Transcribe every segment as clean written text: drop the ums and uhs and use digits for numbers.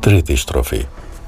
Τρίτη στροφή.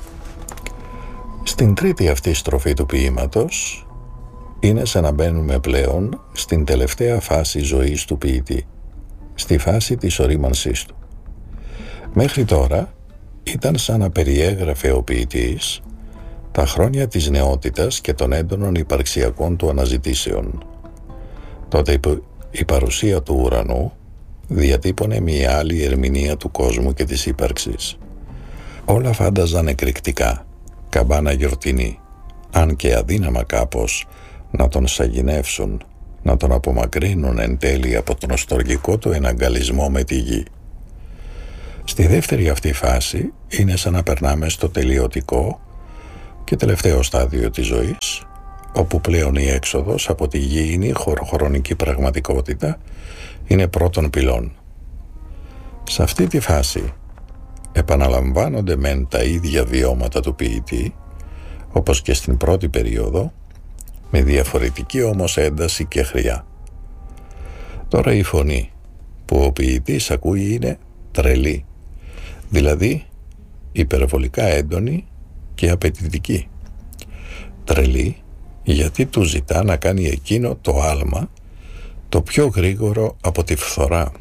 Στην τρίτη αυτή στροφή του ποίηματος είναι σαν να μπαίνουμε πλέον στην τελευταία φάση ζωής του ποιητή, στη φάση της ορίμανσής του. Μέχρι τώρα ήταν σαν να περιέγραφε ο ποιητής τα χρόνια της νεότητας και των έντονων υπαρξιακών του αναζητήσεων. Τότε η παρουσία του ουρανού διατύπωνε μια άλλη ερμηνεία του κόσμου και της ύπαρξης. Όλα φάνταζαν εκρηκτικά, καμπάνα γιορτινή, αν και αδύναμα κάπως να τον σαγηνεύσουν, να τον απομακρύνουν εν τέλει από τον οστοργικό του εναγκαλισμό με τη γη. Στη δεύτερη αυτή φάση είναι σαν να περνάμε στο τελειωτικό και τελευταίο στάδιο της ζωής, όπου πλέον η έξοδος από τη γήινη χωροχρονική πραγματικότητα είναι πρώτων πυλών. Σε αυτή τη φάση επαναλαμβάνονται μεν τα ίδια βιώματα του ποιητή, όπως και στην πρώτη περίοδο, με διαφορετική όμως ένταση και χρειά. Τώρα η φωνή που ο ποιητής ακούει είναι τρελή, δηλαδή υπερβολικά έντονη και απαιτητική. Τρελή γιατί του ζητά να κάνει εκείνο το άλμα το πιο γρήγορο από τη φθορά,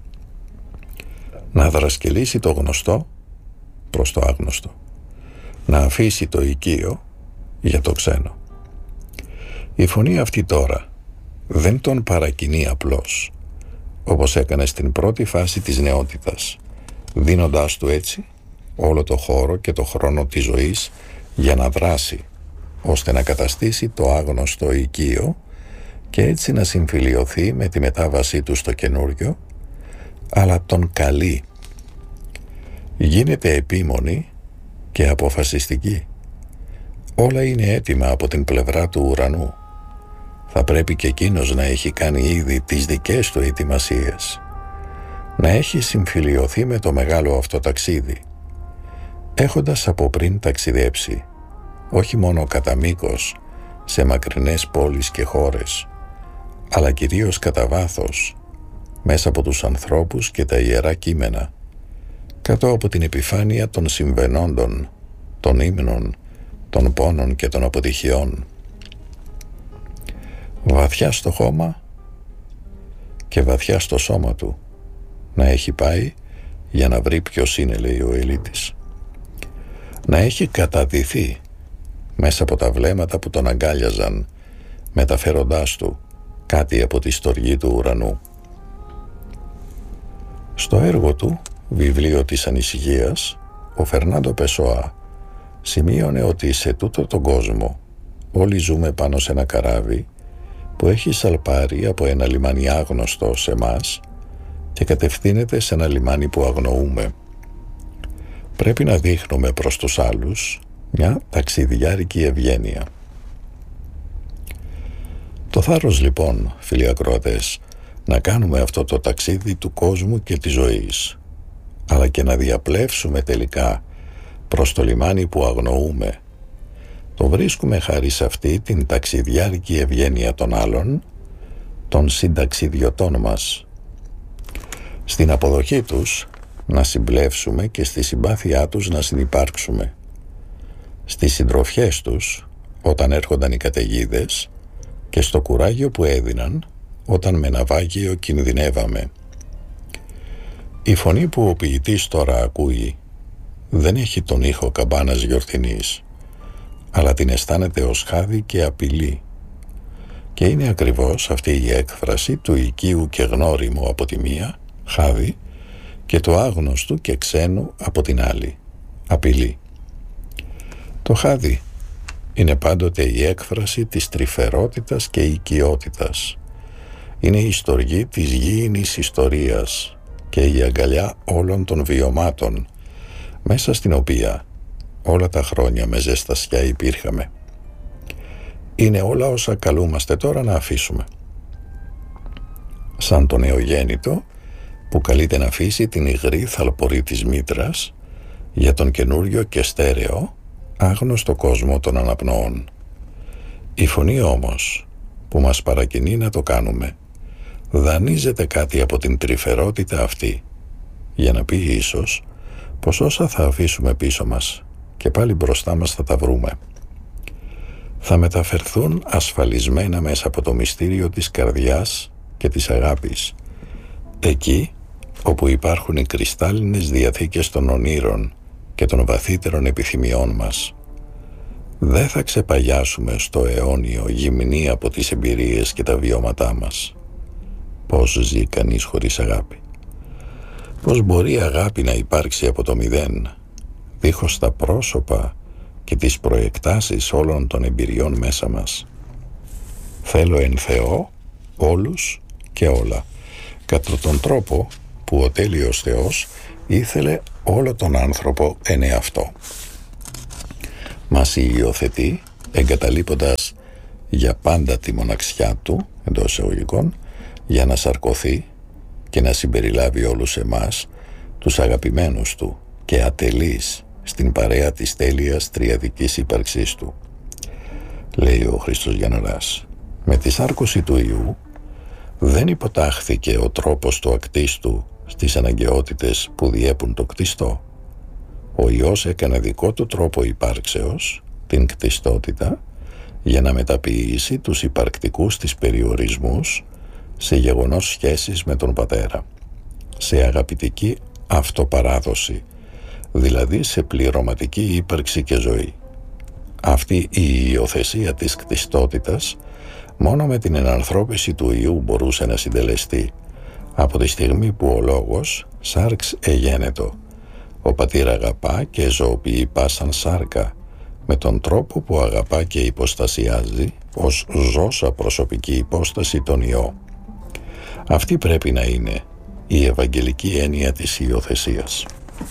να δρασκελίσει το γνωστό προς το άγνωστο, να αφήσει το οικείο για το ξένο. Η φωνή αυτή τώρα δεν τον παρακινεί απλώς, όπως έκανε στην πρώτη φάση της νεότητας, δίνοντάς του έτσι όλο το χώρο και το χρόνο της ζωής για να δράσει, ώστε να καταστήσει το άγνωστο οικείο και έτσι να συμφιλιωθεί με τη μετάβασή του στο καινούριο, αλλά τον καλεί. Γίνεται επίμονη και αποφασιστική. Όλα είναι έτοιμα από την πλευρά του ουρανού. Θα πρέπει και εκείνος να έχει κάνει ήδη τις δικές του ετοιμασίες, να έχει συμφιλιωθεί με το μεγάλο αυτό ταξίδι, έχοντας από πριν ταξιδέψει, όχι μόνο κατά μήκος σε μακρινές πόλεις και χώρες, αλλά κυρίως κατά βάθος, μέσα από τους ανθρώπους και τα ιερά κείμενα, κάτω από την επιφάνεια των συμβαινόντων, των ύμνων, των πόνων και των αποτυχιών. Βαθιά στο χώμα και βαθιά στο σώμα του να έχει πάει για να βρει ποιος είναι, λέει ο Ελίτης. Να έχει καταδυθεί μέσα από τα βλέμματα που τον αγκάλιαζαν, μεταφέροντάς του κάτι από τη στοργή του ουρανού. Στο έργο του «Βιβλίο της Ανησυχίας», ο Φερνάντο Πεσόα σημείωνε ότι σε τούτο τον κόσμο όλοι ζούμε πάνω σε ένα καράβι που έχει σαλπάρει από ένα λιμάνι άγνωστο σε μας και κατευθύνεται σε ένα λιμάνι που αγνοούμε. Πρέπει να δείχνουμε προς τους άλλους μια ταξιδιάρικη ευγένεια. Το θάρρος λοιπόν, φίλοι ακροατές, να κάνουμε αυτό το ταξίδι του κόσμου και της ζωής, αλλά και να διαπλεύσουμε τελικά προς το λιμάνι που αγνοούμε, το βρίσκουμε χάρη σε αυτή την ταξιδιάρικη ευγένεια των άλλων, των συνταξιδιωτών μας. Στην αποδοχή τους να συμπλεύσουμε και στη συμπάθειά τους να συνυπάρξουμε. Στις συντροφιές τους όταν έρχονταν οι καταιγίδες και στο κουράγιο που έδιναν όταν με ναυάγιο κινδυνεύαμε. Η φωνή που ο ποιητής τώρα ακούει δεν έχει τον ήχο καμπάνας γιορτινής, αλλά την αισθάνεται ως χάδι και απειλή. Και είναι ακριβώς αυτή η έκφραση του οικείου και γνώριμου από τη μία, χάδι, και του άγνωστου και ξένου από την άλλη, απειλή. Το χάδι είναι πάντοτε η έκφραση της τρυφερότητας και οικειότητας. Είναι η στοργή της γήινης ιστορίας και η αγκαλιά όλων των βιωμάτων, μέσα στην οποία όλα τα χρόνια με ζεστασιά υπήρχαμε. Είναι όλα όσα καλούμαστε τώρα να αφήσουμε. Σαν το νεογέννητο που καλείται να αφήσει την υγρή θαλπορή της μήτρας για τον καινούριο και στέρεο άγνωστο κόσμο των αναπνοών. Η φωνή όμως που μας παρακινεί να το κάνουμε δανείζεται κάτι από την τρυφερότητα αυτή, για να πει ίσως πως όσα θα αφήσουμε πίσω μας και πάλι μπροστά μας θα τα βρούμε, θα μεταφερθούν ασφαλισμένα μέσα από το μυστήριο της καρδιάς και της αγάπης, εκεί όπου υπάρχουν οι κρυστάλλινες διαθήκες των ονείρων και των βαθύτερων επιθυμιών μας. Δεν θα ξεπαγιάσουμε στο αιώνιο γυμνή από τις εμπειρίες και τα βιώματά μας. Πώς ζει κανείς χωρίς αγάπη? Πώς μπορεί η αγάπη να υπάρξει από το μηδέν, δίχως τα πρόσωπα και τις προεκτάσεις όλων των εμπειριών μέσα μας? Θέλω εν Θεώ όλους και όλα, κατά τον τρόπο που ο τέλειος Θεός ήθελε όλο τον άνθρωπο εν εαυτό. Μας υιοθετεί εγκαταλείποντας για πάντα τη μοναξιά του, εντός εισαγωγικών, για να σαρκωθεί και να συμπεριλάβει όλους εμάς, τους αγαπημένους του και ατελείς, στην παρέα της τέλειας τριαδικής ύπαρξής του. Λέει ο Χριστός Γιανναράς, με τη σάρκωση του Υιού δεν υποτάχθηκε ο τρόπος του ακτίστου στις αναγκαιότητες που διέπουν το κτιστό. Ο Υιός έκανε δικό του τρόπο υπάρξεως, την κτιστότητα, για να μεταποιήσει τους υπαρκτικούς της περιορισμούς σε γεγονός σχέσης με τον Πατέρα, σε αγαπητική αυτοπαράδοση, δηλαδή σε πληρωματική ύπαρξη και ζωή. Αυτή η υιοθεσία της κτιστότητας μόνο με την ενανθρώπιση του Υιού μπορούσε να συντελεστεί, από τη στιγμή που ο Λόγος σάρξ εγένετο. Ο Πατήρ αγαπά και ζωοποιεί πάσαν σάρκα, με τον τρόπο που αγαπά και υποστασιάζει ως ζώσα προσωπική υπόσταση τον Υιό. Αυτή πρέπει να είναι η ευαγγελική έννοια της υιοθεσίας.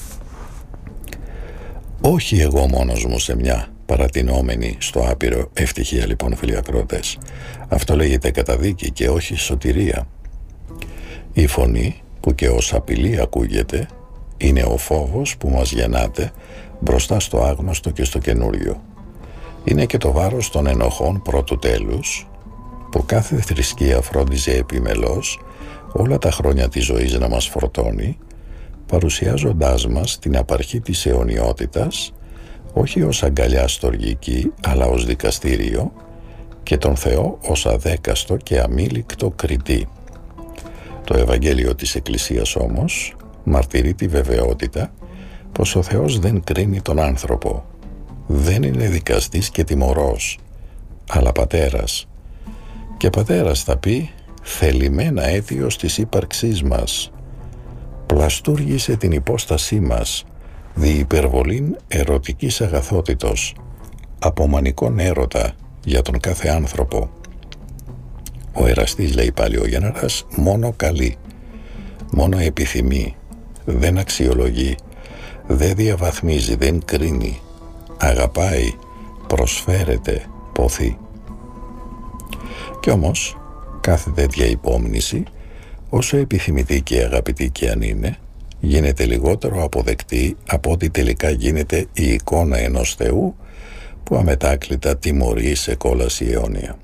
Όχι εγώ μόνος μου σε μια παρατηνόμενη στο άπειρο ευτυχία, λοιπόν, φίλοι ακροατές. Αυτό λέγεται καταδίκη και όχι σωτηρία. Η φωνή που και ως απειλή ακούγεται είναι ο φόβος που μας γεννάται μπροστά στο άγνωστο και στο καινούριο. Είναι και το βάρος των ενοχών πρώτου τέλους που κάθε θρησκεία φρόντιζε επιμελώς όλα τα χρόνια της ζωής να μας φορτώνει, παρουσιάζοντάς μας την απαρχή της αιωνιότητας όχι ως αγκαλιά στοργική αλλά ως δικαστήριο και τον Θεό ως αδέκαστο και αμήλικτο κριτή. Το Ευαγγέλιο της Εκκλησίας όμως μαρτυρεί τη βεβαιότητα πως ο Θεός δεν κρίνει τον άνθρωπο, δεν είναι δικαστής και τιμωρός, αλλά πατέρας. Και πατέρας θα πει θελημένα αίτιος της ύπαρξής μας. Πλαστούργησε την υπόστασή μας δι' υπερβολήν ερωτικής αγαθότητος, απομανικών έρωτα για τον κάθε άνθρωπο. Ο εραστής, λέει πάλι ο Γιανναράς, μόνο καλεί, μόνο επιθυμεί, δεν αξιολογεί, δεν διαβαθμίζει, δεν κρίνει, αγαπάει, προσφέρεται, ποθεί. Κι όμως κάθε τέτοια υπόμνηση, όσο επιθυμητή και αγαπητή και αν είναι, γίνεται λιγότερο αποδεκτή από ότι τελικά γίνεται η εικόνα ενός Θεού που αμετάκλητα τιμωρεί σε κόλαση αιώνια.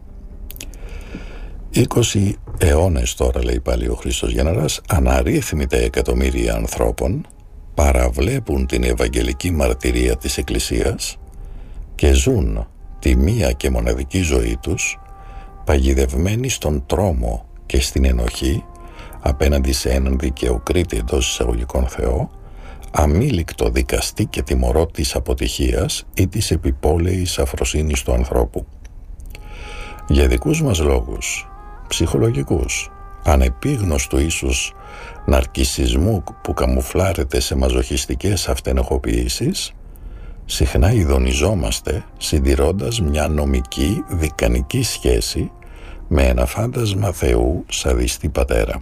20 αιώνες τώρα, λέει πάλι ο Χριστός Γιανναράς, αναρρύθμιτα εκατομμύρια ανθρώπων παραβλέπουν την ευαγγελική μαρτυρία της Εκκλησίας και ζουν τη μία και μοναδική ζωή τους παγιδευμένοι στον τρόμο και στην ενοχή απέναντι σε έναν δικαιοκρίτη εντός εισαγωγικών Θεό, αμήλικτο δικαστή και τιμωρό της αποτυχίας ή της επιπόλαιης αφροσύνης του ανθρώπου. Για δικούς μας λόγους, ψυχολογικούς, ανεπίγνωστου ίσως ναρκισσισμού που καμουφλάρεται σε μαζοχιστικές αυτενοχοποιήσεις, συχνά ειδονιζόμαστε συντηρώντας μια νομική δικανική σχέση με ένα φάντασμα Θεού σαδιστή πατέρα.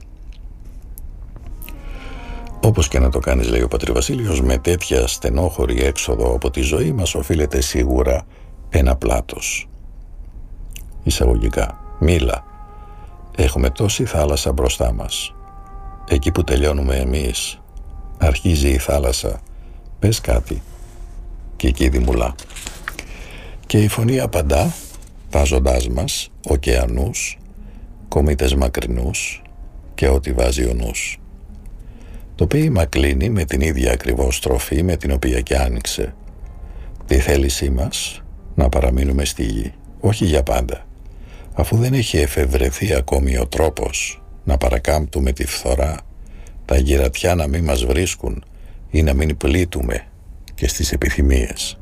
Όπως και να το κάνεις, λέει ο Πατήρ Βασίλειος, με τέτοια στενόχωρη έξοδο από τη ζωή μας οφείλεται σίγουρα ένα πλάτος. Εισαγωγικά, μίλα, έχουμε τόση θάλασσα μπροστά μας. Εκεί που τελειώνουμε εμείς, αρχίζει η θάλασσα. Πες κάτι. Και εκεί δημουλά. Και η φωνή απαντά, βάζοντάς μας ωκεανούς, κομήτες μακρινούς και ό,τι βάζει ο νους. Το ποίημα κλείνει με την ίδια ακριβώς στροφή με την οποία και άνοιξε. Τη θέλησή μας να παραμείνουμε στη γη, όχι για πάντα, αφού δεν έχει εφευρεθεί ακόμη ο τρόπος να παρακάμπτουμε τη φθορά, τα γυρατιά να μην μας βρίσκουν ή να μην πλήττουμε και στις επιθυμίες.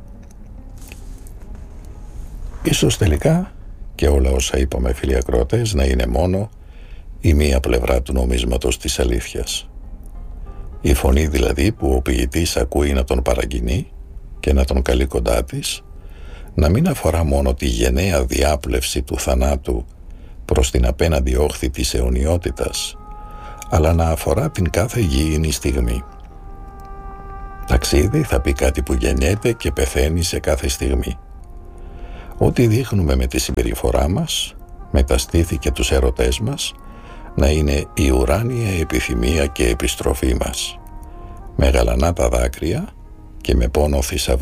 Ίσως τελικά και όλα όσα είπαμε, φίλοι ακροατές, να είναι μόνο η μία πλευρά του νομίσματος της αλήθειας. Η φωνή δηλαδή που ο ποιητής ακούει να τον παρακινεί και να τον καλεί κοντά της, να μην αφορά μόνο τη γενναία διάπλευση του θανάτου προς την απέναντι όχθη της αιωνιότητας, αλλά να αφορά την κάθε γήινη στιγμή. Ταξίδι θα πει κάτι που γεννιέται και πεθαίνει σε κάθε στιγμή. Ό,τι δείχνουμε με τη συμπεριφορά μας, με τα στήθη και τους ερωτές μας, να είναι η ουράνια επιθυμία και επιστροφή μας, με γαλανά τα δάκρυα και με πόνο θησαυρό.